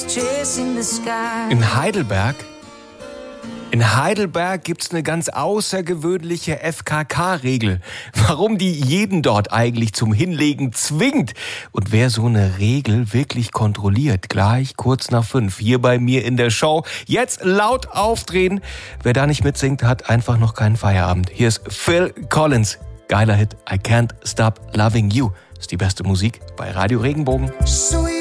In Heidelberg? In Heidelberg gibt's eine ganz außergewöhnliche FKK-Regel. Warum die jeden dort eigentlich zum Hinlegen zwingt und wer so eine Regel wirklich kontrolliert, gleich kurz nach 5 hier bei mir in der Show. Jetzt laut aufdrehen. Wer da nicht mitsingt, hat einfach noch keinen Feierabend. Hier ist Phil Collins. Geiler Hit, I Can't Stop Loving You. Ist die beste Musik bei Radio Regenbogen.